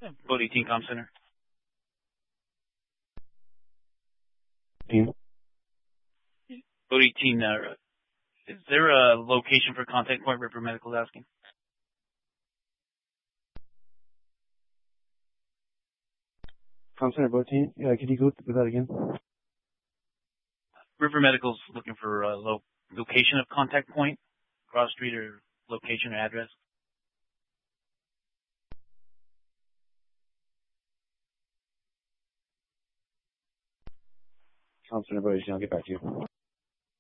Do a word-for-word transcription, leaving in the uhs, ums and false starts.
Code eighteen Comm Center. Team. Code eighteen, uh, is there a location for contact point? Ripper Medical is asking. Comm Center, both team. Yeah, could you go with that again? River Medical's looking for a lo location of contact point, cross street or location or address. Comm Center, both team. I'll get back to you.